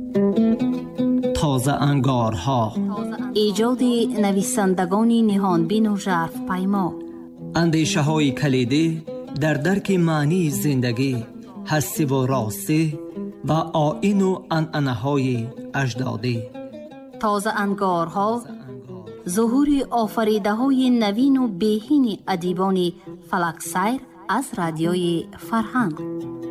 تازه انگارها، ایجاد نویسندگان نهانبین و ژرف پیما، اندیشه های کلیدی در درک معنی زندگی، هستی و راستی و آیین و عنعنه های اجدادی. تازه انگارها، ظهور آفریده های نوین و بهین ادیبان فلک سیر از رادیوی فرهنگ.